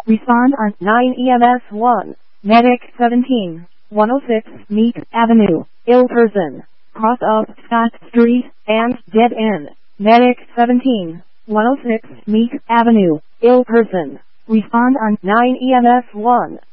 Respond on 9 EMS 1. Medic 17. 106 Meek Avenue. Ill person. Cross of Scott Street and dead end. Medic 17. 106 Meek Avenue. Ill person. Respond on 9 EMS 1.